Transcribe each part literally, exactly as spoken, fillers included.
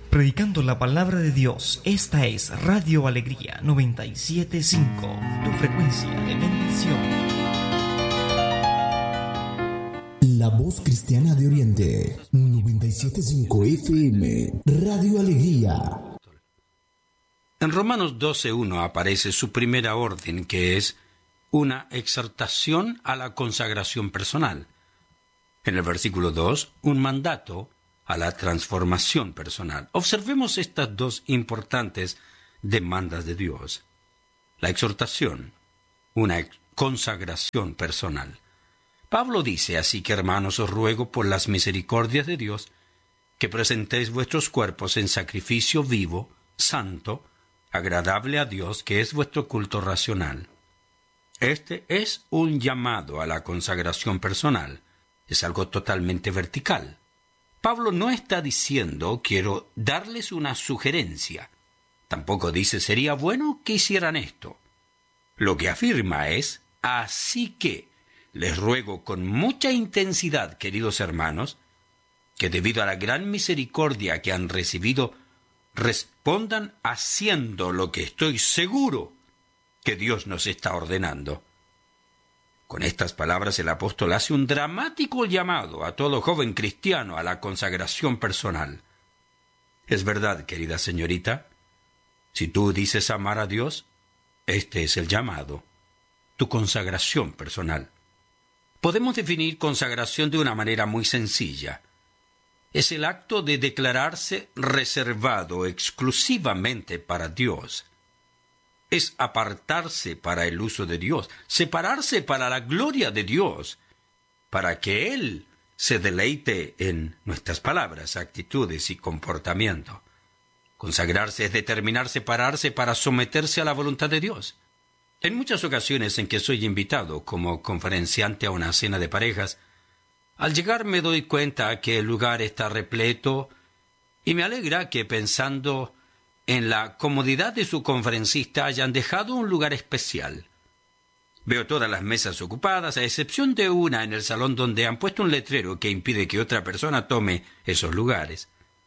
predicando la palabra de Dios. Esta es Radio Alegría noventa y siete punto cinco, tu frecuencia de bendición. La voz cristiana de Oriente, noventa y siete punto cinco F M, Radio Alegría. En Romanos doce uno aparece su primera orden, que es una exhortación a la consagración personal. En el versículo dos, un mandato a la transformación personal. Observemos estas dos importantes demandas de Dios. La exhortación, una consagración personal. Pablo dice: así que, hermanos, os ruego por las misericordias de Dios que presentéis vuestros cuerpos en sacrificio vivo, santo, agradable a Dios, que es vuestro culto racional. Este es un llamado a la consagración personal. Es algo totalmente vertical. Pablo no está diciendo: quiero darles una sugerencia. Tampoco dice: sería bueno que hicieran esto. Lo que afirma es: así que les ruego con mucha intensidad, queridos hermanos, que debido a la gran misericordia que han recibido, respondan haciendo lo que estoy seguro que Dios nos está ordenando. Con estas palabras el apóstol hace un dramático llamado a todo joven cristiano a la consagración personal. Es verdad, querida señorita, si tú dices amar a Dios, este es el llamado, tu consagración personal. Podemos definir consagración de una manera muy sencilla. Es el acto de declararse reservado exclusivamente para Dios. Es apartarse para el uso de Dios, separarse para la gloria de Dios, para que Él se deleite en nuestras palabras, actitudes y comportamiento. Consagrarse es determinar separarse para someterse a la voluntad de Dios. En muchas ocasiones en que soy invitado como conferenciante a una cena de parejas, al llegar me doy cuenta que el lugar está repleto y me alegra que, pensando en la comodidad de su conferencista, hayan dejado un lugar especial. Veo todas las mesas ocupadas, a excepción de una en el salón donde han puesto un letrero que impide que otra persona tome esos lugares.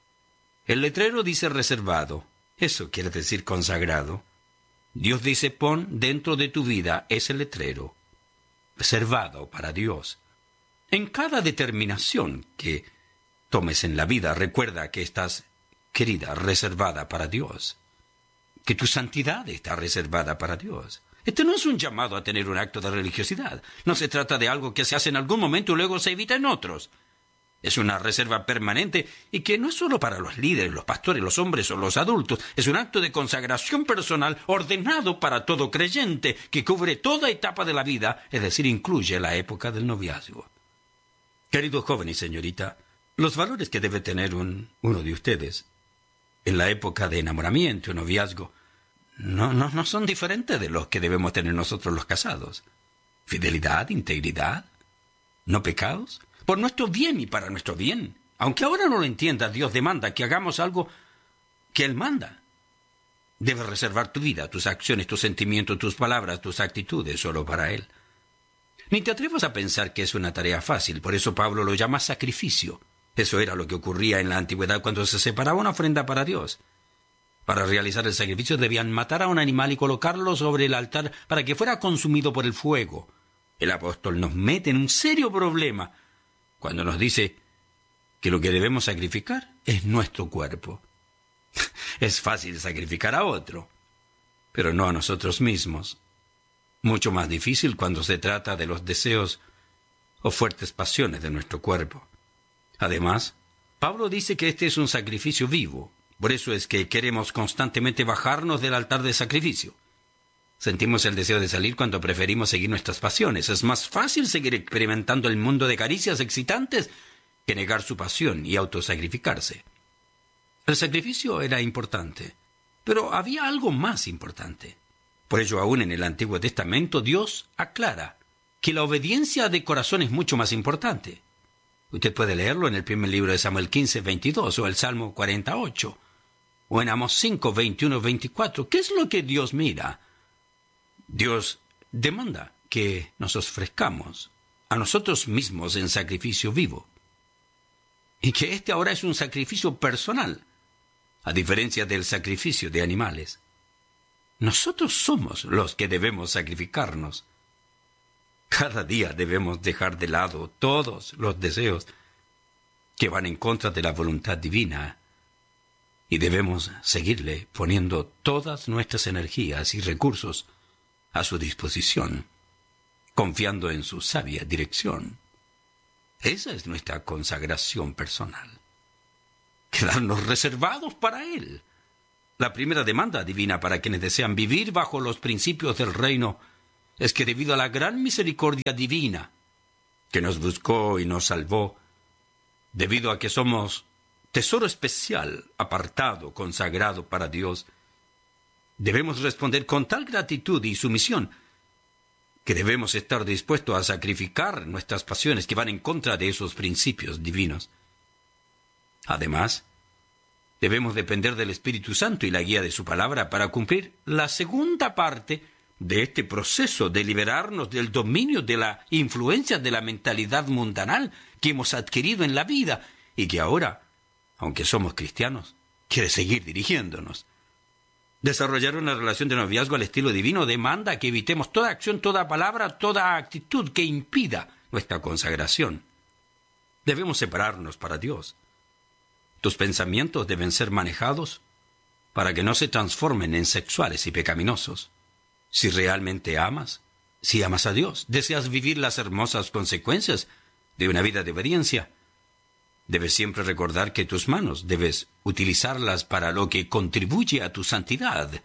El letrero dice reservado. Eso quiere decir consagrado. Dios dice: pon dentro de tu vida ese letrero, reservado para Dios. En cada determinación que tomes en la vida, recuerda que estás, querida, reservada para Dios, que tu santidad está reservada para Dios. Este no es un llamado a tener un acto de religiosidad. No se trata de algo que se hace en algún momento y luego se evita en otros. Es una reserva permanente y que no es solo para los líderes, los pastores, los hombres o los adultos. Es un acto de consagración personal ordenado para todo creyente que cubre toda etapa de la vida, es decir, incluye la época del noviazgo. Querido joven y señorita, los valores que debe tener un, uno de ustedes en la época de enamoramiento y noviazgo no, no, no son diferentes de los que debemos tener nosotros los casados. Fidelidad, integridad, no pecados, por nuestro bien y para nuestro bien. Aunque ahora no lo entiendas, Dios demanda que hagamos algo que Él manda. Debes reservar tu vida, tus acciones, tus sentimientos, tus palabras, tus actitudes solo para Él. Ni te atrevas a pensar que es una tarea fácil, por eso Pablo lo llama sacrificio. Eso era lo que ocurría en la antigüedad cuando se separaba una ofrenda para Dios. Para realizar el sacrificio debían matar a un animal y colocarlo sobre el altar para que fuera consumido por el fuego. El apóstol nos mete en un serio problema cuando nos dice que lo que debemos sacrificar es nuestro cuerpo. Es fácil sacrificar a otro, pero no a nosotros mismos. Mucho más difícil cuando se trata de los deseos o fuertes pasiones de nuestro cuerpo. Además, Pablo dice que este es un sacrificio vivo. Por eso es que queremos constantemente bajarnos del altar de sacrificio. Sentimos el deseo de salir cuando preferimos seguir nuestras pasiones. Es más fácil seguir experimentando el mundo de caricias excitantes que negar su pasión y autosacrificarse. El sacrificio era importante, pero había algo más importante. Por ello, aún en el Antiguo Testamento, Dios aclara que la obediencia de corazón es mucho más importante. Usted puede leerlo en el primer libro de Samuel quince, veintidós, o el Salmo cuarenta y ocho, o en Amós cinco, veintiuno, veinticuatro. ¿Qué es lo que Dios mira? Dios demanda que nos ofrezcamos a nosotros mismos en sacrificio vivo. Y que este ahora es un sacrificio personal. a diferencia del sacrificio de animales. Nosotros somos los que debemos sacrificarnos. Cada día debemos dejar de lado todos los deseos que van en contra de la voluntad divina y debemos seguirle poniendo todas nuestras energías y recursos a su disposición, confiando en su sabia dirección. Esa es nuestra consagración personal. Quedarnos reservados para Él. La primera demanda divina para quienes desean vivir bajo los principios del reino es que debido a la gran misericordia divina que nos buscó y nos salvó, debido a que somos tesoro especial, apartado, consagrado para Dios, debemos responder con tal gratitud y sumisión que debemos estar dispuestos a sacrificar nuestras pasiones que van en contra de esos principios divinos. Además, debemos depender del Espíritu Santo y la guía de su palabra para cumplir la segunda parte de este proceso de liberarnos del dominio de la influencia de la mentalidad mundanal que hemos adquirido en la vida y que ahora, aunque somos cristianos, quiere seguir dirigiéndonos. Desarrollar una relación de noviazgo al estilo divino demanda que evitemos toda acción, toda palabra, toda actitud que impida nuestra consagración. Debemos separarnos para Dios. Tus pensamientos deben ser manejados para que no se transformen en sexuales y pecaminosos. Si realmente amas, si amas a Dios, deseas vivir las hermosas consecuencias de una vida de obediencia, debes siempre recordar que tus manos debes utilizarlas para lo que contribuye a tu santidad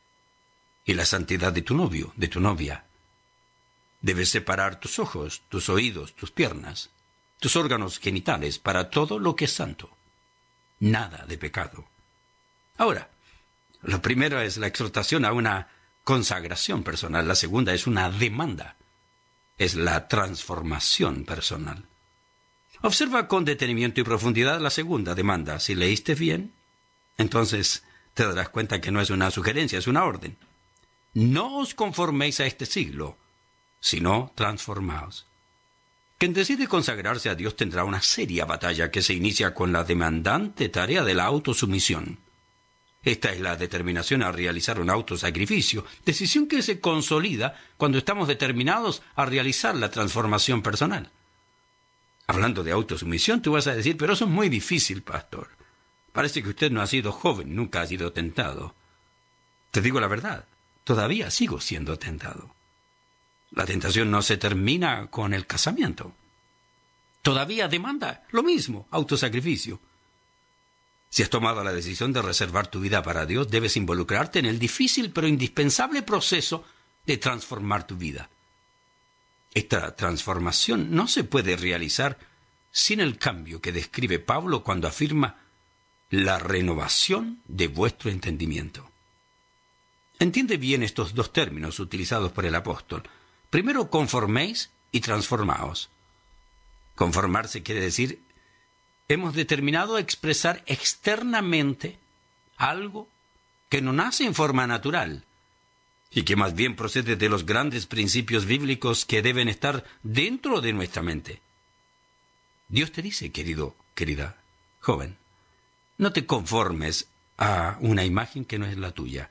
y la santidad de tu novio, de tu novia. Debes separar tus ojos, tus oídos, tus piernas, tus órganos genitales para todo lo que es santo. Nada de pecado. Ahora, lo primero es la exhortación a una consagración personal. La segunda es una demanda. Es la transformación personal. Observa con detenimiento y profundidad la segunda demanda. Si leíste bien, entonces te darás cuenta que no es una sugerencia, es una orden. No os conforméis a este siglo, sino transformaos. Quien decide consagrarse a Dios tendrá una seria batalla que se inicia con la demandante tarea de la autosumisión. Esta es la determinación a realizar un autosacrificio, decisión que se consolida cuando estamos determinados a realizar la transformación personal. Hablando de autosumisión, tú vas a decir, pero eso es muy difícil, pastor. Parece que usted no ha sido joven, nunca ha sido tentado. Te digo la verdad, todavía sigo siendo tentado. La tentación no se termina con el casamiento. Todavía demanda lo mismo, autosacrificio. Si has tomado la decisión de reservar tu vida para Dios, debes involucrarte en el difícil pero indispensable proceso de transformar tu vida. Esta transformación no se puede realizar sin el cambio que describe Pablo cuando afirma la renovación de vuestro entendimiento. Entiende bien estos dos términos utilizados por el apóstol. Primero, conforméis y transformaos. Conformarse quiere decir, hemos determinado expresar externamente algo que no nace en forma natural y que más bien procede de los grandes principios bíblicos que deben estar dentro de nuestra mente. Dios te dice, querido, querida, joven, no te conformes a una imagen que no es la tuya.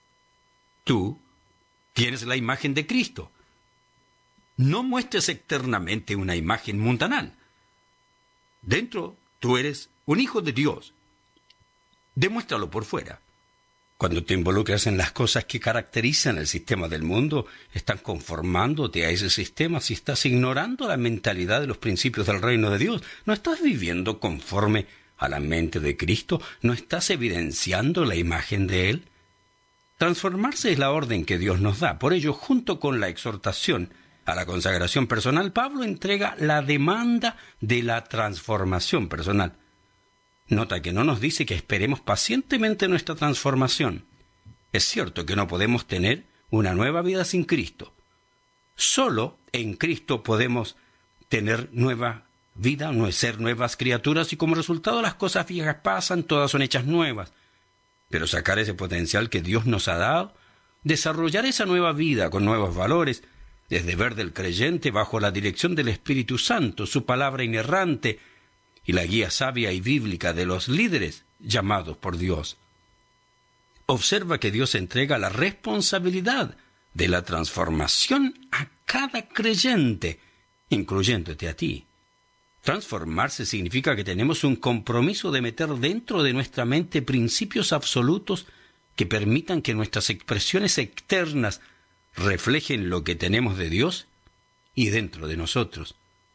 Tú tienes la imagen de Cristo. No muestres externamente una imagen mundanal. Dentro, tú eres un hijo de Dios. Demuéstralo por fuera. Cuando te involucras en las cosas que caracterizan el sistema del mundo, estás conformándote a ese sistema si estás ignorando la mentalidad de los principios del reino de Dios. No estás viviendo conforme a la mente de Cristo. No estás evidenciando la imagen de Él. Transformarse es la orden que Dios nos da. Por ello, junto con la exhortación a la consagración personal, Pablo entrega la demanda de la transformación personal. Nota que no nos dice que esperemos pacientemente nuestra transformación. Es cierto que no podemos tener una nueva vida sin Cristo. Solo en Cristo podemos tener nueva vida, no es ser nuevas criaturas, y como resultado las cosas viejas pasan, todas son hechas nuevas. Pero sacar ese potencial que Dios nos ha dado, desarrollar esa nueva vida con nuevos valores, es deber del creyente bajo la dirección del Espíritu Santo, su palabra inerrante, y la guía sabia y bíblica de los líderes llamados por Dios. Observa que Dios entrega la responsabilidad de la transformación a cada creyente, incluyéndote a ti. Transformarse significa que tenemos un compromiso de meter dentro de nuestra mente principios absolutos que permitan que nuestras expresiones externas reflejen lo que tenemos de Dios y dentro de nosotros.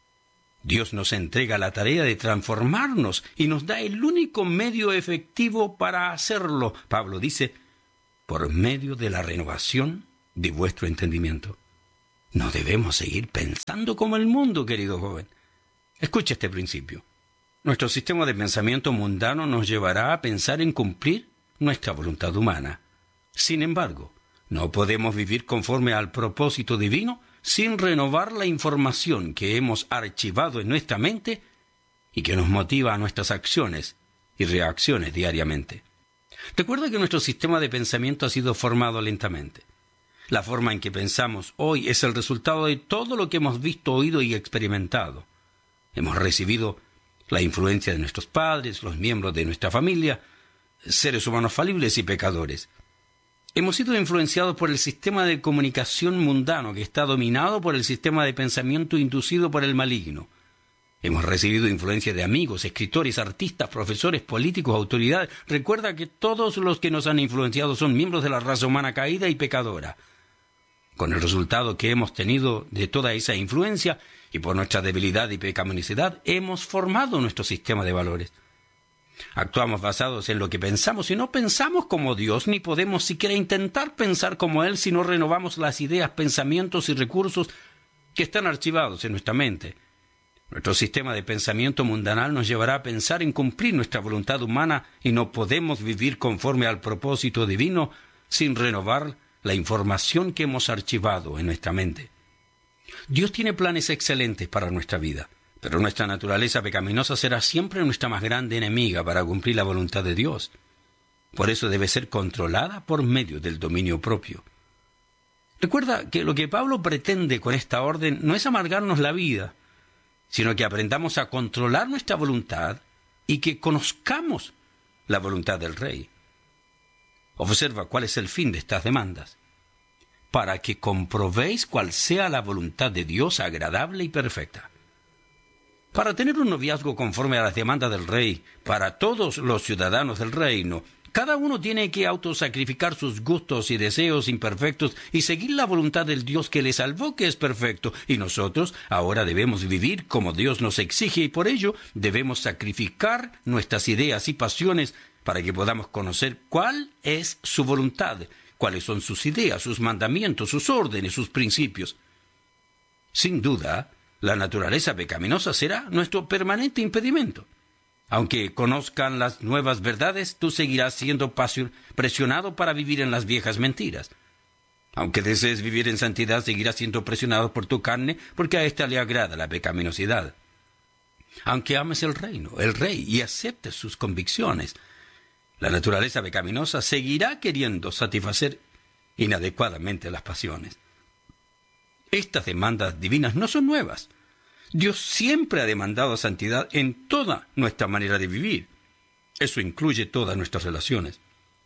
Dios nos entrega la tarea de transformarnos y nos da el único medio efectivo para hacerlo. Pablo dice, por medio de la renovación de vuestro entendimiento. No debemos seguir pensando como el mundo, querido joven. Escucha este principio. Nuestro sistema de pensamiento mundano nos llevará a pensar en cumplir nuestra voluntad humana. Sin embargo, no podemos vivir conforme al propósito divino sin renovar la información que hemos archivado en nuestra mente y que nos motiva a nuestras acciones y reacciones diariamente. Recuerda que nuestro sistema de pensamiento ha sido formado lentamente. La forma en que pensamos hoy es el resultado de todo lo que hemos visto, oído y experimentado. Hemos recibido la influencia de nuestros padres, los miembros de nuestra familia, seres humanos falibles y pecadores. Hemos sido influenciados por el sistema de comunicación mundano que está dominado por el sistema de pensamiento inducido por el maligno. Hemos recibido influencia de amigos, escritores, artistas, profesores, políticos, autoridades. Recuerda que todos los que nos han influenciado son miembros de la raza humana caída y pecadora. Con el resultado que hemos tenido de toda esa influencia y por nuestra debilidad y pecaminosidad, hemos formado nuestro sistema de valores. Actuamos basados en lo que pensamos y no pensamos como Dios, ni podemos siquiera intentar pensar como Él si no renovamos las ideas, pensamientos y recursos que están archivados en nuestra mente. Nuestro sistema de pensamiento mundanal nos llevará a pensar en cumplir nuestra voluntad humana y no podemos vivir conforme al propósito divino sin renovar la información que hemos archivado en nuestra mente. Dios tiene planes excelentes para nuestra vida, pero nuestra naturaleza pecaminosa será siempre nuestra más grande enemiga para cumplir la voluntad de Dios. Por eso debe ser controlada por medio del dominio propio. Recuerda que lo que Pablo pretende con esta orden no es amargarnos la vida, sino que aprendamos a controlar nuestra voluntad y que conozcamos la voluntad del Rey. Observa cuál es el fin de estas demandas. Para que comprobéis cuál sea la voluntad de Dios agradable y perfecta. Para tener un noviazgo conforme a las demandas del Rey, para todos los ciudadanos del reino, cada uno tiene que autosacrificar sus gustos y deseos imperfectos y seguir la voluntad del Dios que le salvó, que es perfecto. Y nosotros ahora debemos vivir como Dios nos exige y por ello debemos sacrificar nuestras ideas y pasiones para que podamos conocer cuál es su voluntad, cuáles son sus ideas, sus mandamientos, sus órdenes, sus principios. Sin duda, la naturaleza pecaminosa será nuestro permanente impedimento. Aunque conozcan las nuevas verdades, tú seguirás siendo presionado para vivir en las viejas mentiras. Aunque desees vivir en santidad, seguirás siendo presionado por tu carne, porque a ésta le agrada la pecaminosidad. Aunque ames el reino, el rey, y aceptes sus convicciones, la naturaleza pecaminosa seguirá queriendo satisfacer inadecuadamente las pasiones. Estas demandas divinas no son nuevas. Dios siempre ha demandado santidad en toda nuestra manera de vivir. Eso incluye todas nuestras relaciones.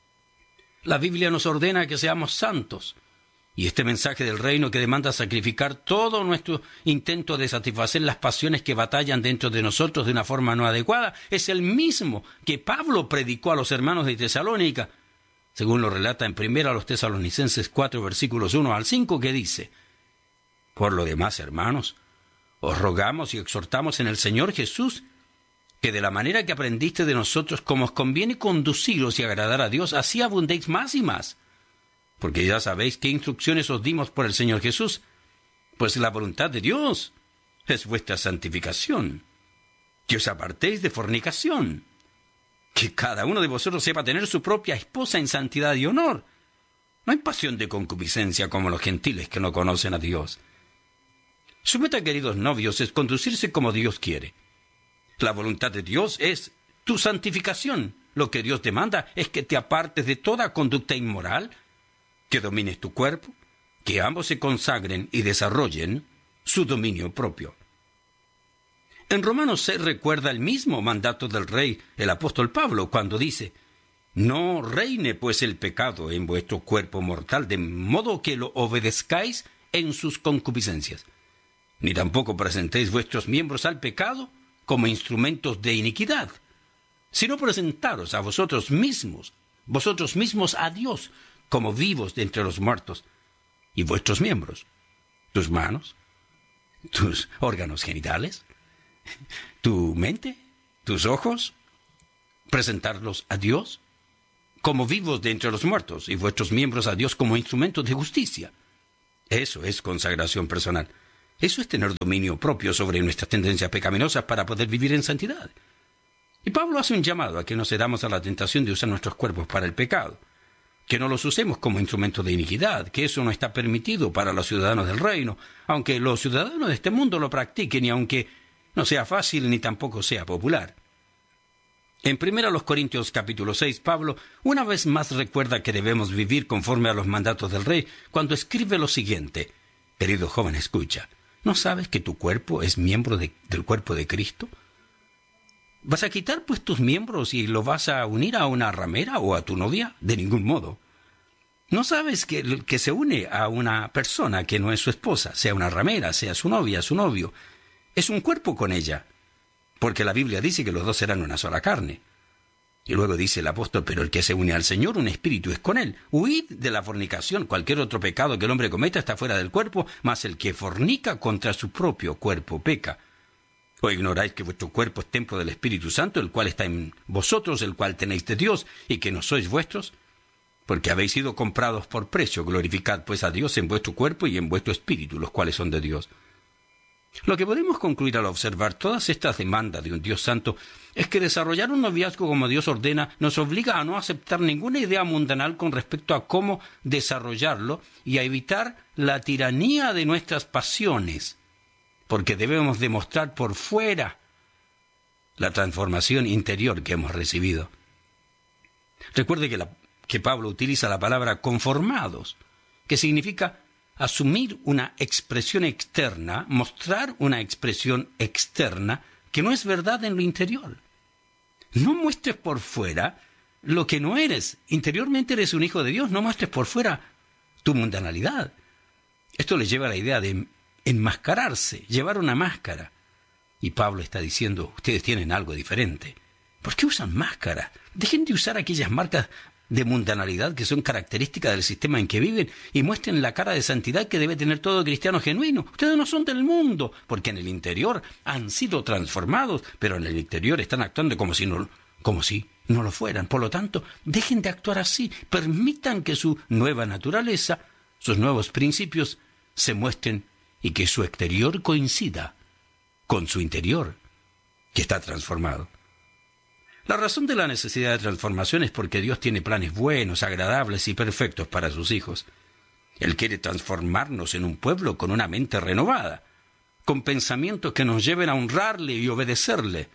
La Biblia nos ordena que seamos santos, y este mensaje del reino que demanda sacrificar todo nuestro intento de satisfacer las pasiones que batallan dentro de nosotros de una forma no adecuada es el mismo que Pablo predicó a los hermanos de Tesalónica, según lo relata en primera a los Tesalonicenses cuatro, versículos uno al cinco, que dice: Por lo demás, hermanos, os rogamos y exhortamos en el Señor Jesús, que de la manera que aprendiste de nosotros, como os conviene conduciros y agradar a Dios, así abundéis más y más. Porque ya sabéis qué instrucciones os dimos por el Señor Jesús, pues la voluntad de Dios es vuestra santificación, que os apartéis de fornicación, que cada uno de vosotros sepa tener su propia esposa en santidad y honor, no en pasión de concupiscencia como los gentiles que no conocen a Dios. Su meta, queridos novios, es conducirse como Dios quiere. La voluntad de Dios es tu santificación. Lo que Dios demanda es que te apartes de toda conducta inmoral, que domines tu cuerpo, que ambos se consagren y desarrollen su dominio propio. En Romanos seis recuerda el mismo mandato del rey, el apóstol Pablo, cuando dice: no reine pues el pecado en vuestro cuerpo mortal, de modo que lo obedezcáis en sus concupiscencias. Ni tampoco presentéis vuestros miembros al pecado como instrumentos de iniquidad, sino presentaros a vosotros mismos, vosotros mismos a Dios, como vivos de entre los muertos, y vuestros miembros, tus manos, tus órganos genitales, tu mente, tus ojos, presentarlos a Dios como vivos de entre los muertos, y vuestros miembros a Dios como instrumentos de justicia. Eso es consagración personal. Eso es tener dominio propio sobre nuestras tendencias pecaminosas para poder vivir en santidad. Y Pablo hace un llamado a que no cedamos a la tentación de usar nuestros cuerpos para el pecado, que no los usemos como instrumentos de iniquidad, que eso no está permitido para los ciudadanos del reino, aunque los ciudadanos de este mundo lo practiquen y aunque no sea fácil ni tampoco sea popular. En primera Corintios capítulo seis, Pablo una vez más recuerda que debemos vivir conforme a los mandatos del rey cuando escribe lo siguiente: querido joven, escucha, ¿no sabes que tu cuerpo es miembro de, del cuerpo de Cristo? ¿Vas a quitar pues tus miembros y lo vas a unir a una ramera o a tu novia? De ningún modo. ¿No sabes que el que se une a una persona que no es su esposa, sea una ramera, sea su novia, su novio, es un cuerpo con ella? Porque la Biblia dice que los dos serán una sola carne. Y luego dice el apóstol: pero el que se une al Señor, un espíritu es con él. Huid de la fornicación. Cualquier otro pecado que el hombre cometa está fuera del cuerpo, mas el que fornica contra su propio cuerpo peca. ¿O ignoráis que vuestro cuerpo es templo del Espíritu Santo, el cual está en vosotros, el cual tenéis de Dios, y que no sois vuestros? Porque habéis sido comprados por precio. Glorificad pues a Dios en vuestro cuerpo y en vuestro espíritu, los cuales son de Dios. Lo que podemos concluir al observar todas estas demandas de un Dios santo es que desarrollar un noviazgo como Dios ordena nos obliga a no aceptar ninguna idea mundanal con respecto a cómo desarrollarlo y a evitar la tiranía de nuestras pasiones, porque debemos demostrar por fuera la transformación interior que hemos recibido. Recuerde que, la, que Pablo utiliza la palabra conformados, que significa asumir una expresión externa, mostrar una expresión externa que no es verdad en lo interior. No muestres por fuera lo que no eres. Interiormente eres un hijo de Dios, no muestres por fuera tu mundanalidad. Esto les lleva a la idea de enmascararse, llevar una máscara. Y Pablo está diciendo: ustedes tienen algo diferente. ¿Por qué usan máscara? Dejen de usar aquellas marcas de mundanalidad que son características del sistema en que viven y muestren la cara de santidad que debe tener todo cristiano genuino. Ustedes no son del mundo, porque en el interior han sido transformados, pero en el exterior están actuando como si no, como si no lo fueran. Por lo tanto, dejen de actuar así. Permitan que su nueva naturaleza, sus nuevos principios, se muestren y que su exterior coincida con su interior, que está transformado. La razón de la necesidad de transformación es porque Dios tiene planes buenos, agradables y perfectos para sus hijos. Él quiere transformarnos en un pueblo con una mente renovada, con pensamientos que nos lleven a honrarle y obedecerle,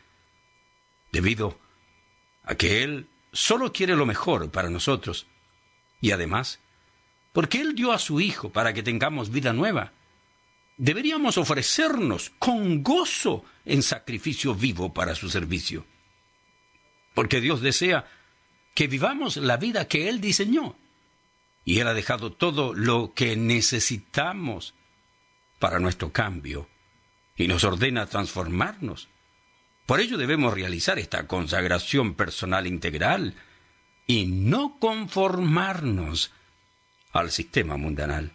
debido a que Él solo quiere lo mejor para nosotros, y además, porque Él dio a su Hijo para que tengamos vida nueva. Deberíamos ofrecernos con gozo en sacrificio vivo para su servicio. Porque Dios desea que vivamos la vida que Él diseñó. Y Él ha dejado todo lo que necesitamos para nuestro cambio. Y nos ordena transformarnos. Por ello debemos realizar esta consagración personal integral y no conformarnos al sistema mundanal.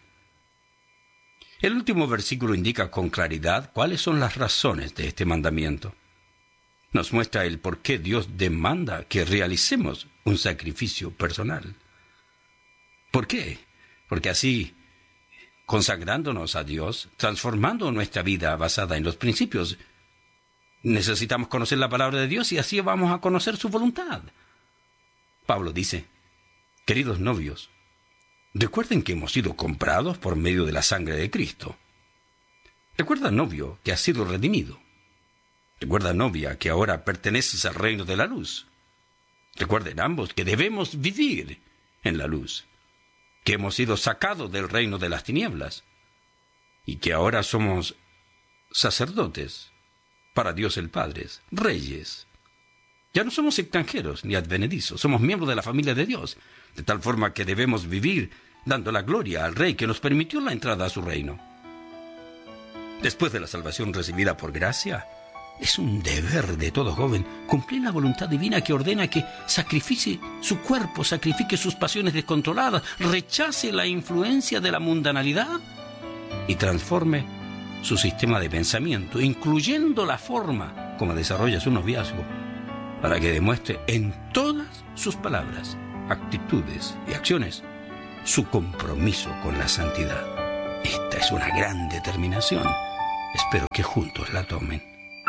El último versículo indica con claridad cuáles son las razones de este mandamiento. Nos muestra el por qué Dios demanda que realicemos un sacrificio personal. ¿Por qué? Porque así, consagrándonos a Dios, transformando nuestra vida basada en los principios, necesitamos conocer la palabra de Dios y así vamos a conocer su voluntad. Pablo dice: queridos novios, recuerden que hemos sido comprados por medio de la sangre de Cristo. Recuerda, novio, que has sido redimido. Recuerda, novia, que ahora perteneces al reino de la luz. Recuerden ambos que debemos vivir en la luz, que hemos sido sacados del reino de las tinieblas y que ahora somos sacerdotes para Dios el Padre, reyes. Ya no somos extranjeros ni advenedizos, somos miembros de la familia de Dios, de tal forma que debemos vivir dando la gloria al Rey que nos permitió la entrada a su reino. Después de la salvación recibida por gracia, es un deber de todo joven cumplir la voluntad divina que ordena que sacrifique su cuerpo, sacrifique sus pasiones descontroladas, rechace la influencia de la mundanalidad y transforme su sistema de pensamiento, incluyendo la forma como desarrolla su noviazgo, para que demuestre en todas sus palabras, actitudes y acciones su compromiso con la santidad. Esta es una gran determinación. Espero que juntos la tomen.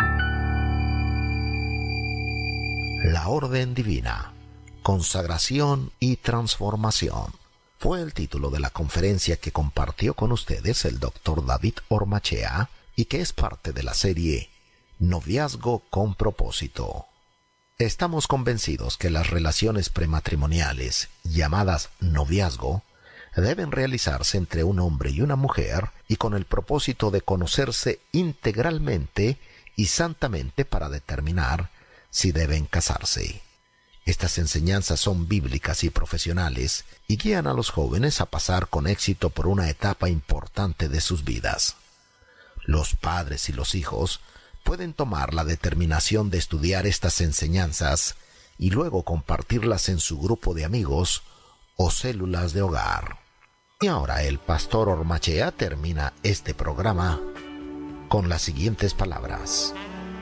La Orden Divina, Consagración y Transformación, fue el título de la conferencia que compartió con ustedes el doctor David Ormachea y que es parte de la serie Noviazgo con Propósito. Estamos convencidos que las relaciones prematrimoniales, llamadas noviazgo, deben realizarse entre un hombre y una mujer y con el propósito de conocerse integralmente y santamente para determinar si deben casarse. Estas enseñanzas son bíblicas y profesionales y guían a los jóvenes a pasar con éxito por una etapa importante de sus vidas. Los padres y los hijos pueden tomar la determinación de estudiar estas enseñanzas y luego compartirlas en su grupo de amigos o células de hogar. Y ahora el pastor Ormachea termina este programa con las siguientes palabras.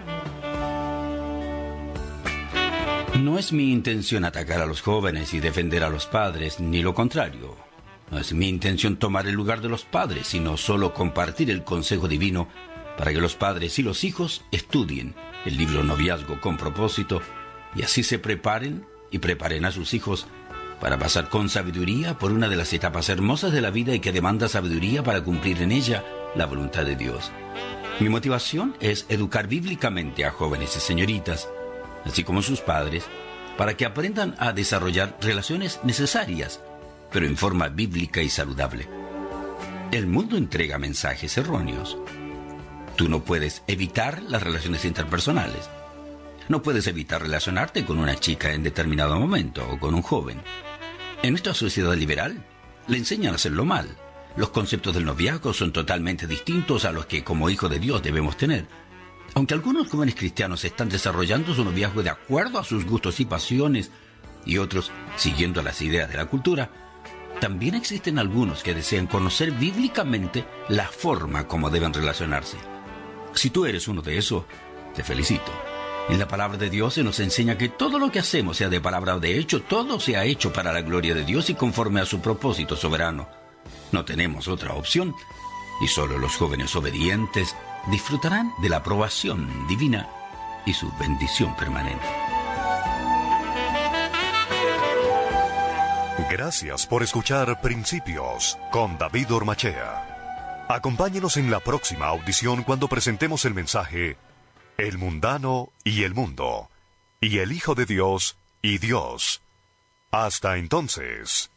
No es mi intención atacar a los jóvenes y defender a los padres, ni lo contrario. No es mi intención tomar el lugar de los padres, sino solo compartir el consejo divino para que los padres y los hijos estudien el libro Noviazgo con Propósito y así se preparen y preparen a sus hijos para pasar con sabiduría por una de las etapas hermosas de la vida y que demanda sabiduría para cumplir en ella la voluntad de Dios. Mi motivación es educar bíblicamente a jóvenes y señoritas, así como sus padres, para que aprendan a desarrollar relaciones necesarias, pero en forma bíblica y saludable. El mundo entrega mensajes erróneos. Tú no puedes evitar las relaciones interpersonales. No puedes evitar relacionarte con una chica en determinado momento o con un joven. En esta sociedad liberal, le enseñan a hacerlo mal. Los conceptos del noviazgo son totalmente distintos a los que como hijos de Dios debemos tener. Aunque algunos jóvenes cristianos están desarrollando su noviazgo de acuerdo a sus gustos y pasiones, y otros siguiendo las ideas de la cultura, también existen algunos que desean conocer bíblicamente la forma como deben relacionarse. Si tú eres uno de esos, te felicito. En la palabra de Dios se nos enseña que todo lo que hacemos, sea de palabra o de hecho, todo se ha hecho para la gloria de Dios y conforme a su propósito soberano. No tenemos otra opción, y solo los jóvenes obedientes disfrutarán de la aprobación divina y su bendición permanente. Gracias por escuchar Principios con David Ormachea. Acompáñenos en la próxima audición cuando presentemos el mensaje El mundano y el mundo, y el Hijo de Dios y Dios. Hasta entonces.